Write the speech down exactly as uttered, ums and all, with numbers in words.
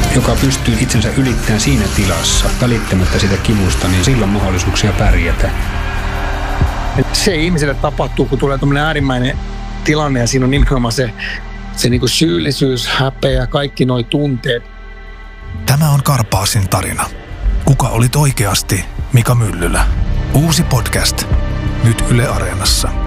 joka pystyy itsensä ylittämään siinä tilassa, välittämättä sitä kivusta, niin silloin on mahdollisuuksia pärjätä. Se ihmiselle tapahtuu, kun tulee tämmöinen äärimmäinen tilanne ja siinä on nimenomaan se, se niin kuin syyllisyys, häpeä, kaikki nuo tunteet. Tämä on Karpaasin tarina. Kuka olit oikeasti Mika Myllylä? Uusi podcast. Nyt Yle Areenassa.